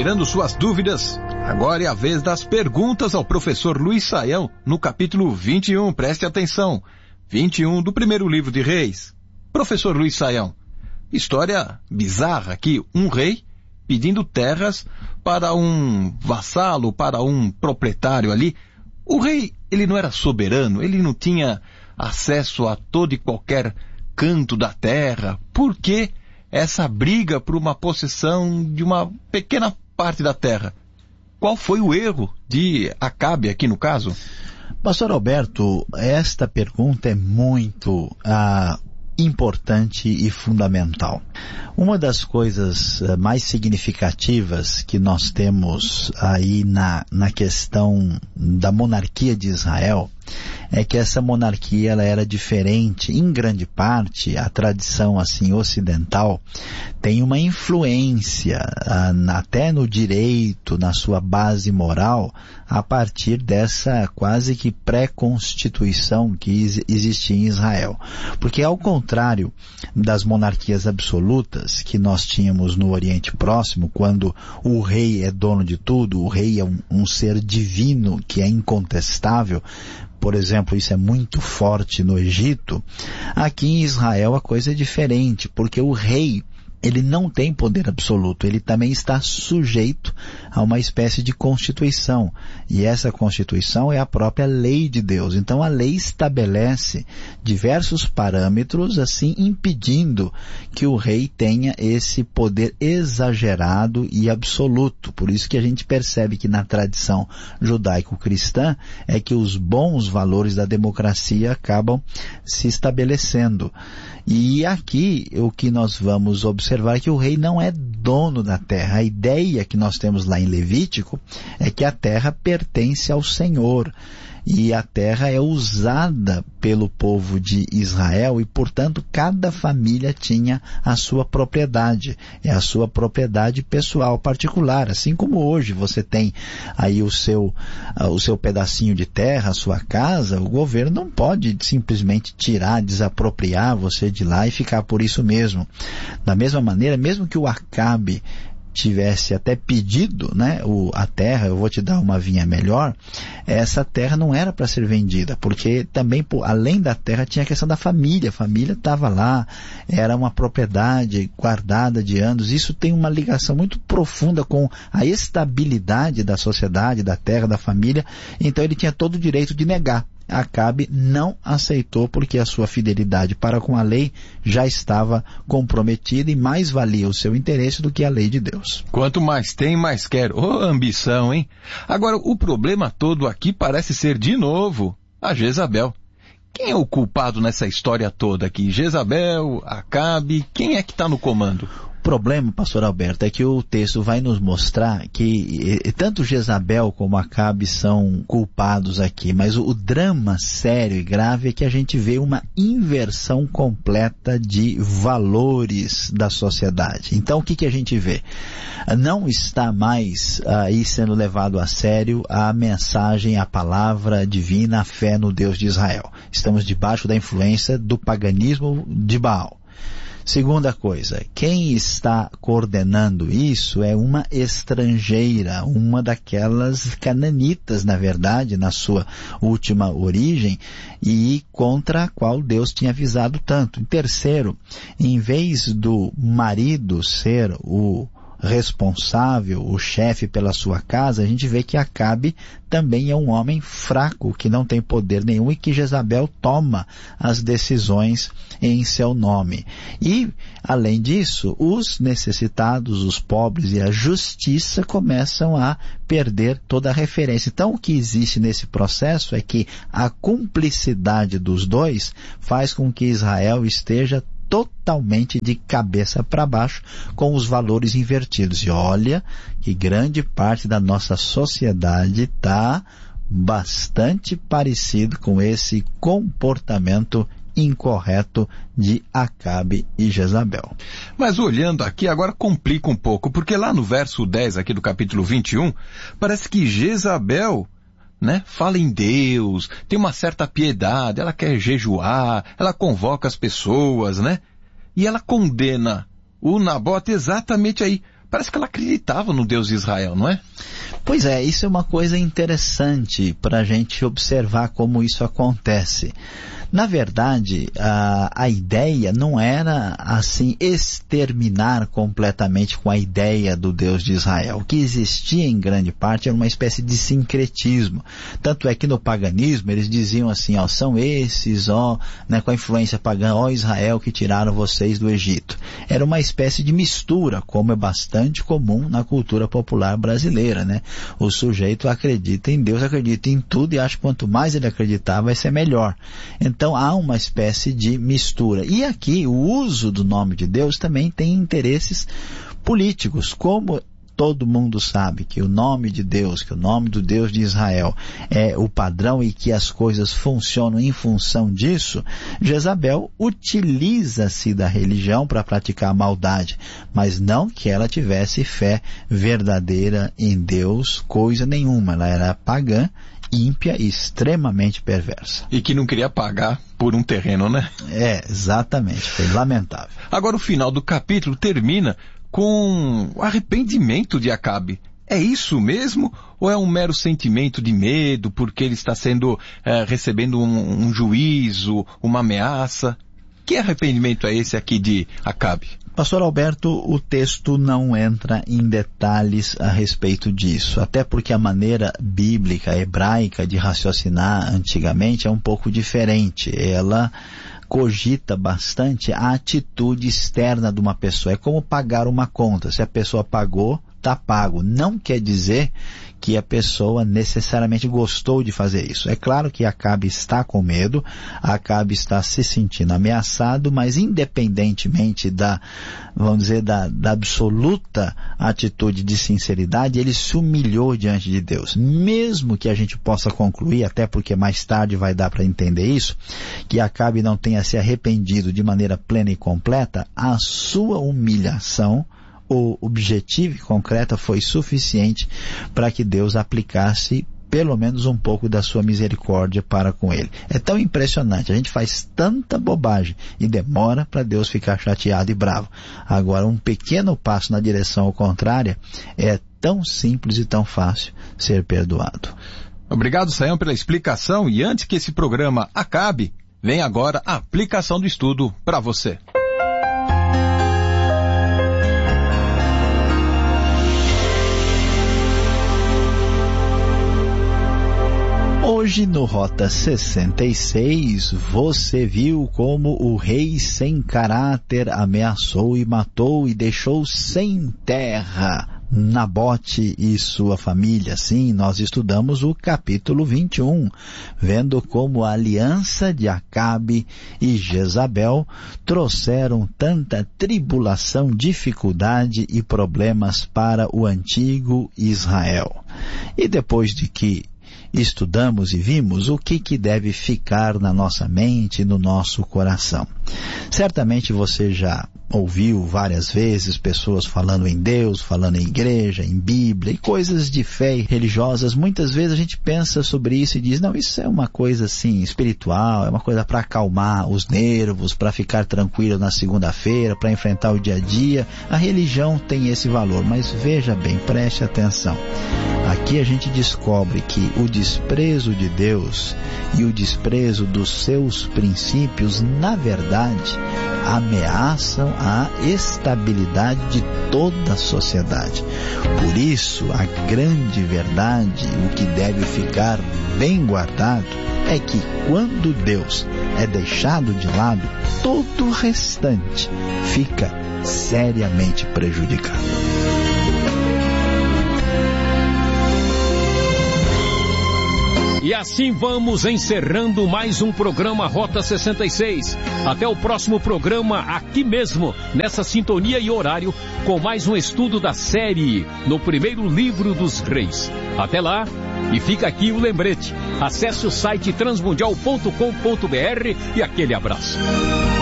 tirando suas dúvidas. Agora é a vez das perguntas ao professor Luiz Saião, no capítulo 21, preste atenção. 21 do primeiro livro de Reis. Professor Luiz Saião, história bizarra aqui, um rei pedindo terras para um vassalo, para um proprietário ali. O rei, ele não era soberano, ele não tinha acesso a todo e qualquer canto da terra. Por que essa briga por uma possessão de uma pequena parte da terra? Qual foi o erro de Acabe aqui no caso? Pastor Alberto, esta pergunta é muito importante e fundamental. Uma das coisas mais significativas que nós temos aí na questão da monarquia de Israel é que essa monarquia ela era diferente, em grande parte, a tradição assim ocidental tem uma influência até no direito, na sua base moral, a partir dessa quase que pré-constituição que existia em Israel. Porque ao contrário das monarquias absolutas que nós tínhamos no Oriente Próximo, quando o rei é dono de tudo, o rei é um ser divino que é incontestável. Por exemplo, isso é muito forte no Egito. Aqui em Israel a coisa é diferente, porque o rei, ele não tem poder absoluto, ele também está sujeito a uma espécie de constituição. E essa constituição é a própria lei de Deus. Então a lei estabelece diversos parâmetros, assim, impedindo que o rei tenha esse poder exagerado e absoluto. Por isso que a gente percebe que na tradição judaico-cristã é que os bons valores da democracia acabam se estabelecendo. E aqui o que nós vamos observar é que o rei não é dono da terra. A ideia que nós temos lá em Levítico é que a terra pertence ao Senhor. E a terra é usada pelo povo de Israel e, portanto, cada família tinha a sua propriedade. É a sua propriedade pessoal, particular. Assim como hoje você tem aí o seu pedacinho de terra, a sua casa, o governo não pode simplesmente tirar, desapropriar você de lá e ficar por isso mesmo. Da mesma maneira, mesmo que o Acabe tivesse até pedido, a terra, eu vou te dar uma vinha melhor, essa terra não era para ser vendida, porque também, além da terra, tinha a questão da família. A família estava lá, era uma propriedade guardada de anos. Isso tem uma ligação muito profunda com a estabilidade da sociedade, da terra, da família. Então ele tinha todo o direito de negar. Acabe não aceitou porque a sua fidelidade para com a lei já estava comprometida e mais valia o seu interesse do que a lei de Deus. Quanto mais tem, mais quer. Ô, ambição, hein? Agora, o problema todo aqui parece ser, de novo, a Jezabel. Quem é o culpado nessa história toda aqui? Jezabel, Acabe, quem é que está no comando? O problema, pastor Alberto, é que o texto vai nos mostrar que tanto Jezabel como Acabe são culpados aqui, mas o drama sério e grave é que a gente vê uma inversão completa de valores da sociedade. Então o que a gente vê? Não está mais aí sendo levado a sério a mensagem, a palavra divina, a fé no Deus de Israel. Estamos debaixo da influência do paganismo de Baal. Segunda coisa, quem está coordenando isso é uma estrangeira, uma daquelas cananitas, na verdade, na sua última origem, e contra a qual Deus tinha avisado tanto. Em terceiro, em vez do marido ser o responsável, o chefe pela sua casa, a gente vê que Acabe também é um homem fraco, que não tem poder nenhum e que Jezabel toma as decisões em seu nome. E, além disso, os necessitados, os pobres e a justiça começam a perder toda a referência. Então, o que existe nesse processo é que a cumplicidade dos dois faz com que Israel esteja totalmente de cabeça para baixo, com os valores invertidos. E olha que grande parte da nossa sociedade está bastante parecido com esse comportamento incorreto de Acabe e Jezabel. Mas olhando aqui, agora complica um pouco, porque lá no verso 10 aqui do capítulo 21, parece que Jezabel, fala em Deus, tem uma certa piedade, ela quer jejuar, ela convoca as pessoas, e ela condena o Nabote exatamente aí, parece que ela acreditava no Deus de Israel, não é? Pois é, isso é uma coisa interessante para a gente observar como isso acontece. Na verdade, a ideia não era, assim, exterminar completamente com a ideia do Deus de Israel. O que existia em grande parte era uma espécie de sincretismo. Tanto é que no paganismo eles diziam assim, são esses, né, com a influência pagã, Israel que tiraram vocês do Egito. Era uma espécie de mistura, como é bastante comum na cultura popular brasileira, né? O sujeito acredita em Deus, acredita em tudo e acha que quanto mais ele acreditar vai ser melhor. Então há uma espécie de mistura. E aqui o uso do nome de Deus também tem interesses políticos. Como todo mundo sabe que o nome de Deus, que o nome do Deus de Israel é o padrão e que as coisas funcionam em função disso, Jezabel utiliza-se da religião para praticar a maldade, mas não que ela tivesse fé verdadeira em Deus, coisa nenhuma. Ela era pagã, ímpia e extremamente perversa. E que não queria pagar por um terreno, né? Exatamente. Foi lamentável. Agora o final do capítulo termina com o arrependimento de Acabe. É isso mesmo? Ou é um mero sentimento de medo porque ele está recebendo um juízo, uma ameaça? Que arrependimento é esse aqui de Acabe? Pastor Alberto, o texto não entra em detalhes a respeito disso, até porque a maneira bíblica, hebraica de raciocinar antigamente é um pouco diferente. Ela cogita bastante a atitude externa de uma pessoa. É como pagar uma conta. Se a pessoa pagou, está pago. Não quer dizer que a pessoa necessariamente gostou de fazer isso. É claro que Acabe está com medo, Acabe está se sentindo ameaçado, mas independentemente da absoluta atitude de sinceridade, ele se humilhou diante de Deus. Mesmo que a gente possa concluir, até porque mais tarde vai dar para entender isso, que Acabe não tenha se arrependido de maneira plena e completa, a sua humilhação objetiva e concreta foi suficiente para que Deus aplicasse pelo menos um pouco da sua misericórdia para com ele. É tão impressionante, a gente faz tanta bobagem e demora para Deus ficar chateado e bravo. Agora, um pequeno passo na direção contrária é tão simples e tão fácil ser perdoado. Obrigado, Sayão, pela explicação, e antes que esse programa acabe, vem agora a aplicação do estudo para você. Hoje no Rota 66, você viu como o rei sem caráter ameaçou e matou e deixou sem terra Nabote e sua família. Sim, nós estudamos o capítulo 21, vendo como a aliança de Acabe e Jezabel trouxeram tanta tribulação, dificuldade e problemas para o antigo Israel. E depois de que estudamos e vimos o que deve ficar na nossa mente e no nosso coração. Certamente você já ouviu várias vezes pessoas falando em Deus, falando em igreja, em Bíblia e coisas de fé religiosas. Muitas vezes a gente pensa sobre isso e diz, não, isso é uma coisa assim espiritual, é uma coisa para acalmar os nervos, para ficar tranquilo na segunda-feira, para enfrentar o dia a dia. A religião tem esse valor, mas veja bem, preste atenção. Aqui a gente descobre que o desprezo de Deus e o desprezo dos seus princípios, na verdade, ameaçam a estabilidade de toda a sociedade. Por isso, a grande verdade, o que deve ficar bem guardado, é que quando Deus é deixado de lado, todo o restante fica seriamente prejudicado. E assim vamos encerrando mais um programa Rota 66. Até o próximo programa aqui mesmo, nessa sintonia e horário, com mais um estudo da série No Primeiro Livro dos Reis. Até lá, e fica aqui o lembrete. Acesse o site transmundial.com.br e aquele abraço.